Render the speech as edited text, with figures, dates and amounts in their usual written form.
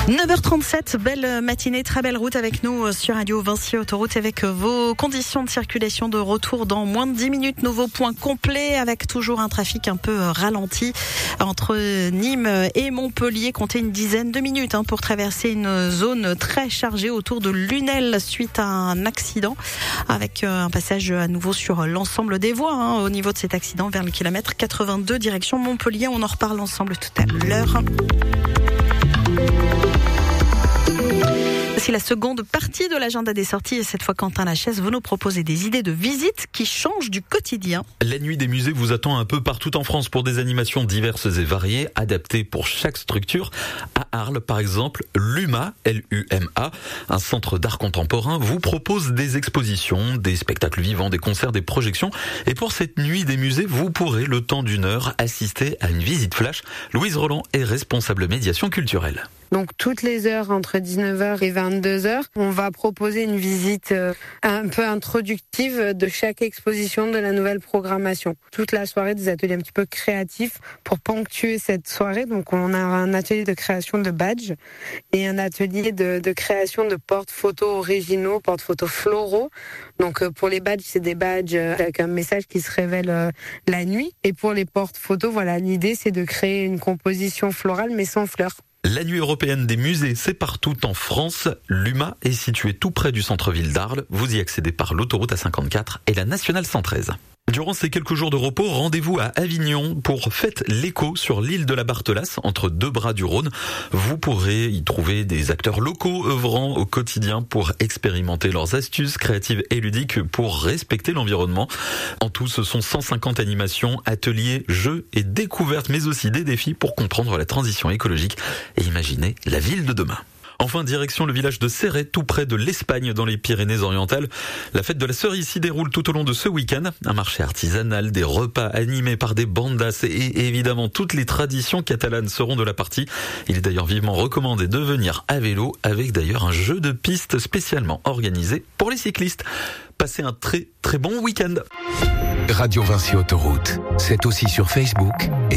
9h37, belle matinée, très belle route avec nous sur Radio Vinci Autoroute avec vos conditions de circulation de retour dans moins de 10 minutes. Nouveau point complet avec toujours un trafic un peu ralenti entre Nîmes et Montpellier. Comptez une dizaine de minutes pour traverser une zone très chargée autour de Lunel suite à un accident avec un passage à nouveau sur l'ensemble des voies au niveau de cet accident vers le kilomètre 82 direction Montpellier. On en reparle ensemble tout à l'heure. C'est la seconde partie de l'agenda des sorties et cette fois Quentin Lachaise, vous nous proposez des idées de visites qui changent du quotidien. La nuit des musées vous attend un peu partout en France pour des animations diverses et variées, adaptées pour chaque structure. À Arles, par exemple, l'UMA, L-U-M-A, un centre d'art contemporain, vous propose des expositions, des spectacles vivants, des concerts, des projections. Et pour cette nuit des musées, vous pourrez, le temps d'une heure, assister à une visite flash. Louise Roland est responsable médiation culturelle. Donc toutes les heures entre 19h et 22h, on va proposer une visite un peu introductive de chaque exposition de la nouvelle programmation. Toute la soirée, des ateliers un petit peu créatifs pour ponctuer cette soirée. Donc on a un atelier de création de badges et un atelier de création de porte-photos originaux, porte-photos floraux. Donc pour les badges, c'est des badges avec un message qui se révèle la nuit. Et pour les porte-photos, voilà, l'idée c'est de créer une composition florale mais sans fleurs. La nuit européenne des musées, c'est partout en France. L'UMA est situé tout près du centre-ville d'Arles. Vous y accédez par l'autoroute A54 et la nationale 113. Durant ces quelques jours de repos, rendez-vous à Avignon pour Fête l'Écho sur l'île de la Barthelasse, entre deux bras du Rhône. Vous pourrez y trouver des acteurs locaux œuvrant au quotidien pour expérimenter leurs astuces créatives et ludiques pour respecter l'environnement. En tout, ce sont 150 animations, ateliers, jeux et découvertes, mais aussi des défis pour comprendre la transition écologique et imaginer la ville de demain. Enfin, direction le village de Céret, tout près de l'Espagne, dans les Pyrénées-Orientales. La fête de la cerise s'y déroule tout au long de ce week-end. Un marché artisanal, des repas animés par des bandas et évidemment toutes les traditions catalanes seront de la partie. Il est d'ailleurs vivement recommandé de venir à vélo, avec d'ailleurs un jeu de piste spécialement organisé pour les cyclistes. Passez un très très bon week-end. Radio Vinci Autoroute, c'est aussi sur Facebook et